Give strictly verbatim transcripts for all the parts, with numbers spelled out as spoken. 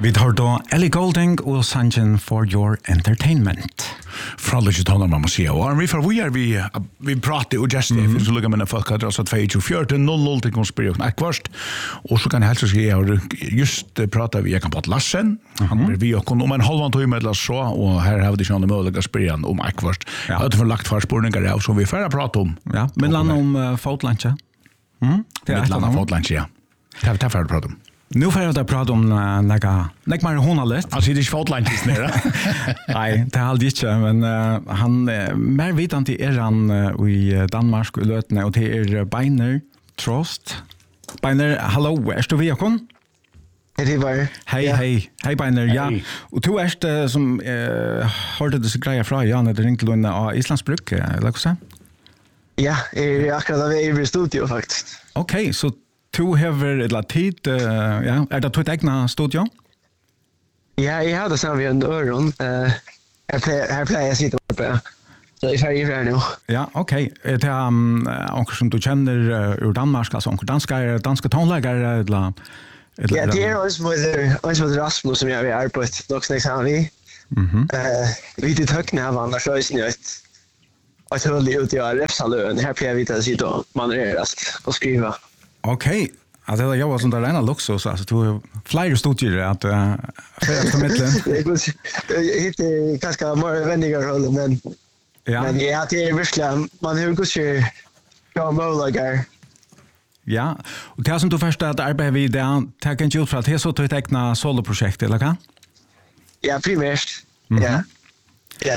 Vi tar då Ellie Goulding och Sanjen for your entertainment. Fralligt att man måste säga. Och vi får vi är vi vi pratar och just det finns lugga med folk att så tjugofyra noll noll till konspiration akvast. Och så kan helst säga just prata vi kan på Lassen. Han blir vi och om en halv timme eller så och här har vi det möjliga spelen om akvast. Jag har för lagt förspårningar så vi får prata om. Ja, men land om Fotlanche. Mm. Det är land om Fotlanche. Ja. Det tar för prata om. Nu får jag prata om uh, några några mer honalist. Alltså det är Fotlanche nere. Nej, det är aldrig inte, men uh, han uh, mer vitande är han uh, i Danmark och Lötne och det är Beiner Trost. Beiner, hallå, är du vi kon? Det var. Hej, hej. Hej Beiner, ja. Och du är som uh, hörde det så grejer från ja när det ringde du av Islandsbruk, eller vad säger? Ja, är akkurat i studio faktiskt. Okej, okay, så du har ett tid, uh, ja, är det ditt egna studio? Ja, jag har det samma vid en öron. Uh, här plejer jag sitta uppe. Så jag är färdig för nu. Ja, okej. Okay. Det är um, onkel som du känner uh, ur Danmark, alltså onkel danska, danska tonläggare, eller? Ja, det är också med Rasmus som jag är på ett dock snäcks han vi. Mhm. Eh, vi det högna av annars så är det ett att hålla ut jag Repsalön. Här plejer vi att sitta och manöveras och skriva. Okej. Okay. Alltså jag var sån där rena luxus alltså du har flyger studier att uh, för mittlen. Det heter ganska mer vänliga roll men ja. Men ja, det är verkligen man hur går ju ja möjliga. Ja, och det som du först att arbeta vid det tar kan ju ut för att det är så ett egna soloprojekt eller kan? Ja, primärt. Mm-hmm. Ja. Ja.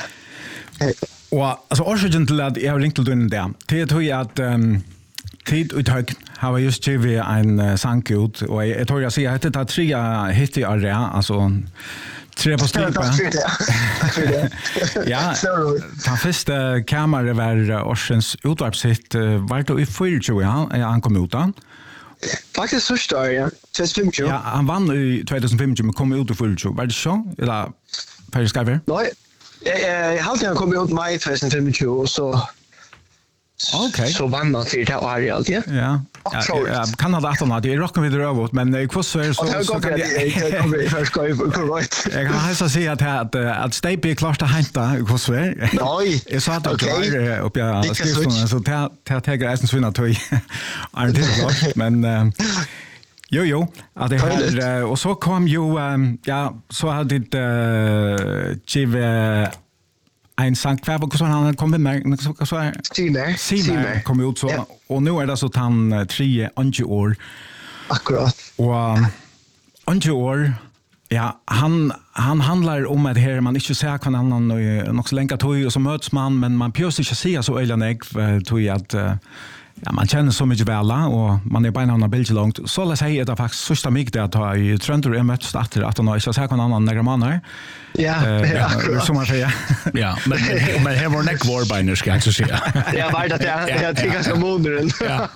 Och alltså orsaken till att jag ringde till den där. Det tror jag att um, tid och hög har just givet en uh, sank ut och jag tror jag säger att det tar tre hit i area alltså tre på stripa. Tack för det. Ja. Ta första kamera var Orsens utvarpshit var det i fyrtio ja han kom ut då. Faktiskt så står ja. tjugofem. Ja, han vann i tjugofem men kom ut i fyrtio. Var det så eller per skriver? Nej. Jag har alltid kommit ut maj tjugofem och så okay. Så vann man för det år allt ja. Ja. Ja, kan ha att det är rocken vid rövot men i kurs så är så så kan jag kommer först gå i korrekt. Jag kan alltså säga att att att Stape är klart att hämta i kurs är. Nej. Jag sa att det var uppe jag skrivstolen så ta ta ta grejen svinna till. Är det klart men jo jo att det här och så kom ju ja så hade det givet en sankt kvar och så han kom med så är Simer Simer kom ut så ja. Och nu är det så att han tre ange år akkurat och ange år ja han han handlar om att här man inte ser kan annan nog så länge tog och så möts man men man pjös inte se så öliga tog att ja, man känner så mycket väl och man är bara en bild långt. Så låt säga att det faktiskt sista mycket att ha i Tröntor är mött starter att han inte ser kan annan några månader. Ja, ja. Som man säger. Ja, men men här var neck warbeiner ska jag så säga. Jag vet att jag jag tycker ganska modern. Ja.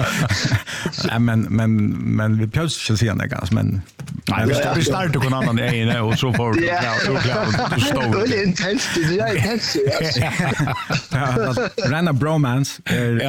Ja, men men men vi pjös inte se något men nej, vi startar con annan ene och så får ja så stå. Det är intensivt, det är intensivt. Ja, rena bromance.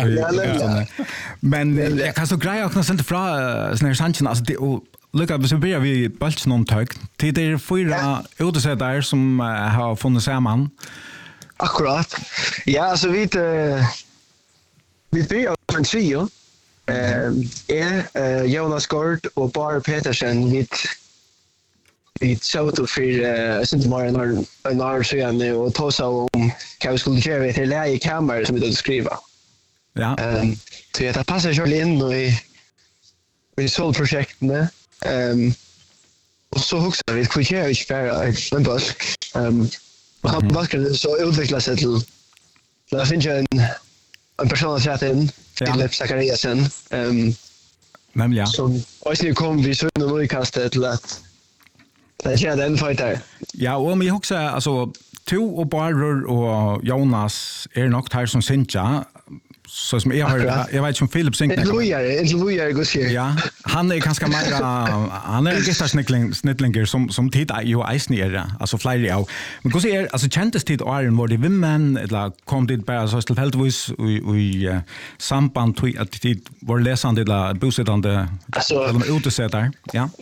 Men jag kan så greja också sen fra såna Sanchen alltså det och Look up så börjar vi bulten om tag. Det är fyra utsättare som har funnit samman. Akkurat. Ja, så vi uh, vi börjar med trio. Eh är Jonas Gord och Bar Petersen vid vid Soto för Saint Marin och när så igen och ta så om kan vi skulle göra till läge kameror som vi då skriva. Ja. Ehm så jag tar passar ju in och i i solprojekten. Ehm och så också vi kunde ju spara en bus. Ehm och han bakade så utvecklas det till där finns ju en en person att sätta in till Zachariasen. Ehm men ja. Så och nu kom vi så nu kastet till att det är den fighter. Ja, och men också alltså två och Barber och Jonas är nog här som synja. Så som jag har jag vet som Philip Sinkner. Lojar, Lojar går sig. Ja, han är ganska mer han är gitarrsnickling snittlinger som som tittar ju isnere, alltså flyger jag. Men hur ser alltså kändes tid Iron var det vimmen eller kom det bara så tillfälligtvis i i samband till att det var läsande eller bosättande alltså eller utesättare. Ja.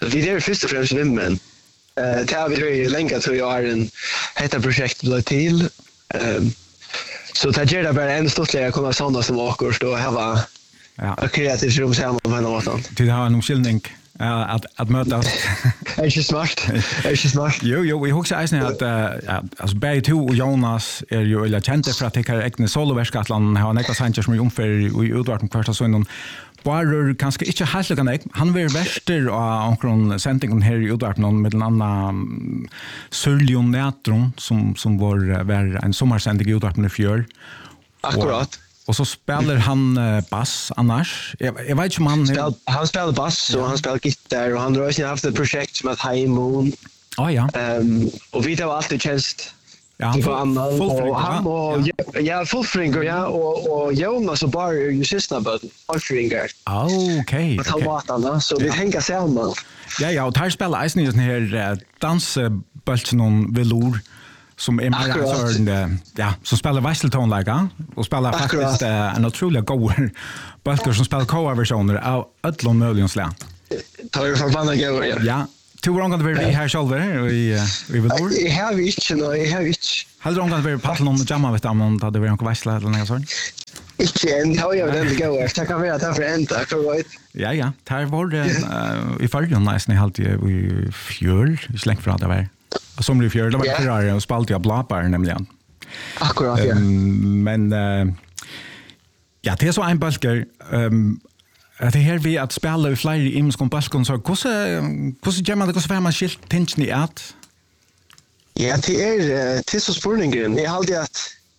vi är först och främst vimmen. Eh, det har vi ju länge tror jag är en heta projekt blev till. Ehm så det gör det bara en stortligare kunna sådana som åker då här var Ja. ett kreativt rum samman på en måte. Det har en omskillning uh, att att mötas. Är inte smart. Är inte smart. Jo, jo, vi hugsa eisen at uh, altså Berg to og Jonas er jo eller kjente for at de har egne soloverskatland har nekva sanger som er omfør i utvarten kvart av sånn bare kanskje ikke helt lukkan ek. Han var verster av omkron sendingen her i utvarten med den andre Sørlion Netron som, som var, var en sommersending i utvarten i fjør. Akkurat. Och så spelar han uh, bass annars. Jag, jag vet inte om han... Spel, han spelar bass och ja. Han spelar gitarr och han har också haft ett projekt som heter High Moon. Oh, ja. Um, och vi har alltid tjänst. Ja, han full, och han och ja, ja fullfringer ja och och Jonas och bara ju sista but fullfringer. Oh, okej. Med halvatan så vi tänker samman. Ja, ja, och här spelar Eisen i den här dansbulten någon velour som är mer sån ja, som spelar Weisseltonlaga och spelar faktiskt uh, en otroligt god bulter som spelar coverversioner av ödlon möjligen slä. Tar ju förbannat god ja. Ja. Två gånger det vi här själva i i velour. Jag har inte nå, jag har inte. Hade gånger det paddla om jamma vet om det hade varit en Weissla eller något sånt. Inte än, har jag den gå efter. Jag kan vara där för ända, right? Ja, ja. Där var det uh, i förrjun nästan helt i fjör, släng för att det var. Och som i fjör, det var yeah. Krare och spalt jag blapar nämligen. Akkurat, ja. Um, men uh, ja, det är så en bulker um, att det här vi att spela i flera imskon bulkon så hur hur gör man det, hur får man skilt tension i att? Ja, det är det är så spurningen. Jag hade att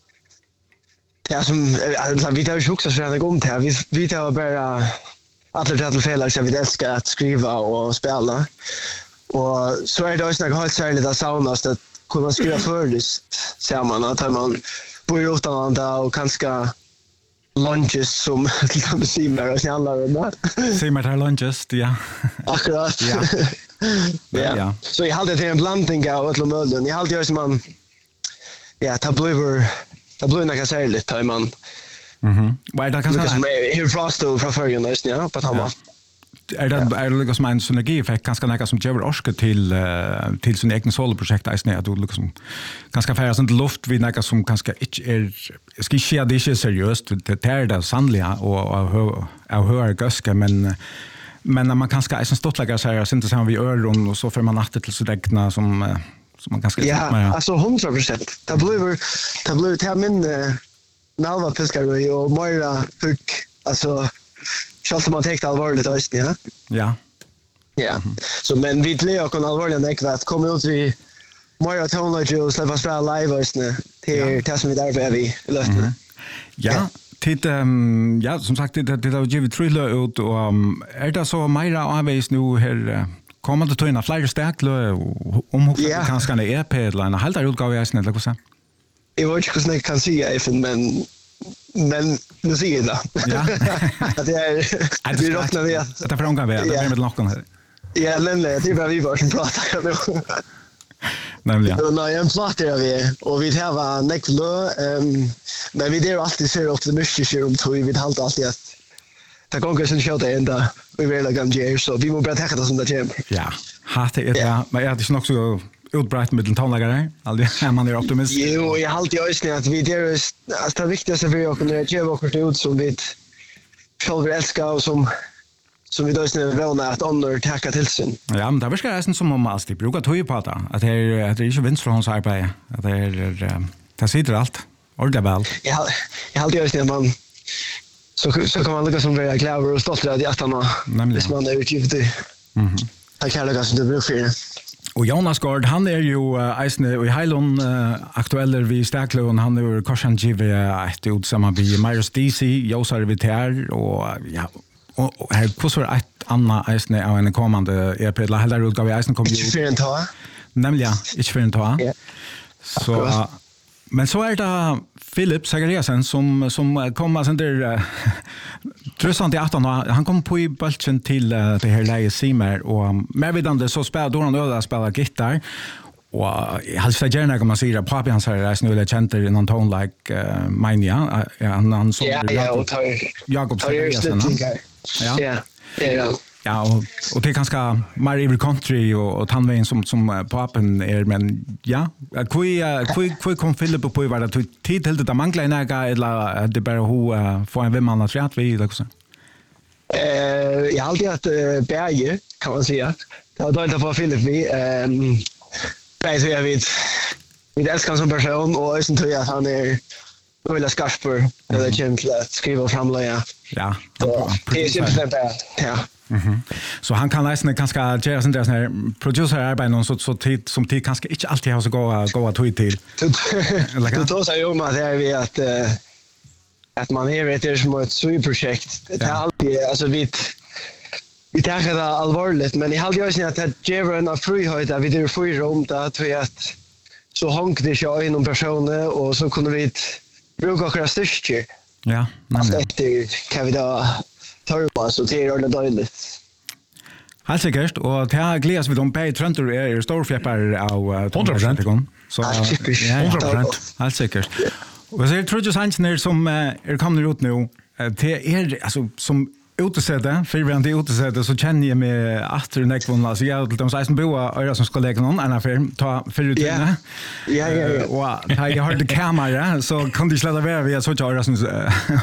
det är som alltså vi tar ju också så här om det här. Vi vi tar bara alla det fel så vi älskar att skriva och spela. Och så är det också något helt särskilt att saunas att kunna skriva förlust samman att man bor utan andra och kanske lunches som till exempel simmer och snallar och mat. Simmer tar lunches, ja. Akkurat. Ja. Ja. Ja. Så jag hade det en blandning av ett lomölden. Jag hade ju som man ja, ta blöver ta blöver några särskilt tar man. Mhm. Vad är det kanske hur frost då från förrän nästan ja, på tamma. Är det är det liksom en synergieffekt ganska näka som ger orske till uh, till sin egen soloprojekt är snä att du liksom ganska färra sånt luft vid näka som ganska inte är ska ske det är seriöst det är det sannliga och och höra göska men men när man kanske är så stottlägga så här inte som vi öron och så för man natt till så räkna som som man kanske ja med, ja. Alltså hundra procent det blir det blir till min nalva fiskar och Moira fick alltså Schalt man täckt allvarligt öst ja. Ja. Ja. Så men vi blev också allvarligt näkva att komma ut vi Moira tonlage och släppa spela live öst till det som vi där för vi löste. Ja. Titt, um, ja, som sagt, det, det har givet trillö ut och um, är det så mera avvis nu här uh, kommer det till en flera stäklö om hur yeah. kanske en E P eller en halvt utgåva i snälla så. Jag vet inte hur jag kan säga ifrån men men nu ser jag det. Ja. Att det är vi rocknar vi att det är för omgång vi det är med någon här. Ja, men det är bara vi var som pratar nu. Nämligen. Ja, nej, en plats där vi och vi har Necklö ehm men vi är alltid så optimistiska om tror vi vid halt alltid att det går sen show det ända vi vill lägga en så vi måste bara ta det som det kommer. Ja, har det ja, men är det nog så utbrett med tonläggare aldrig är man är optimist. Jo, jag har alltid ösnat att vi det är alltså det viktigaste för oss när jag åker ut som vi själva älskar och som som vi då snälla vill att under tacka till sin. Ja, men det verkar nästan som om man alltid brukar ta ju på det. Att det är att det är inte vinst från hans arbete. Att det är det sitter allt. Ordentligt väl. Ja, jag har alltid ösnat att man så så kan man lucka som vara klar och stolt att att han hvis man är ute. Mhm. Jag kan lucka som det brukar för. Och Jonas Gård, han är ju eisne i Heilon uh, aktueller vi Stäklön, han är korsan givet ett utsamarbete med Myers D C, Josar Vitär och ja, och här kurs för ett annat eisne av en kommande E P, eller hela utgåva eisne kommer ju ut. Inte för en tag. Nämligen, inte för en tag. Yeah. Så, uh, men så är det Philip Zachariasen som, som kommer sen där uh, trössan till atton, han kom på i bulten till uh, det här läget Simmer och um, medvidande så spelar då han öda spelar gitarr och jag hade så gärna kan man säga att pappa hans här är snöle center i någon ton like uh, Mania uh, han han så ja ja och tar Jakob Zachariasen ja ja ja Ja, och och det är ganska mer i country och och tandvägen som som på appen är men ja, kvui kvui kvui kom Philip på var det tid till det manglar några eller det bara hur få en vem man tror att vi liksom. Eh, jag har alltid haft berge kan man säga. Det har dåligt för Philip vi ehm nej så jag vet. Vi älskar som person och sen tror jag att han är Ulla Skarper eller Jim att skriva framlägga. Ja. Det är simpelt där. Ja. Mhm. Så han kan nästan ganska göra sån där sån här producer arbete så så tid som tid kanske inte alltid har så gå gå att tid till. Det tar sig ju med det är vi att att man är vet det som ett superprojekt. Det är alltid alltså vi vi tar det allvarligt men i halv år sedan att det ger en frihet att vi det får ju rum att vi att så hank det ju inom personer och så kunde vi bruka akkurat styrke. Ja, nämligen. Det kan vi då ta så det är det dåligt. Helt säkert, och det här gläds vi de på Tröntor är storfjäppar av hundra procent. Så hundra procent, helt säkert. Och så tror jag sannsynligt som är kommer ut nu, det är alltså som utesätte, förväntat utesätte så känner jag mig att det näkvon alltså jag till de säger som boa öra som ska lägga någon annan film ta för rutinen. Ja ja ja. Och jag har det kamera så kan du släda vara vi så jag öra som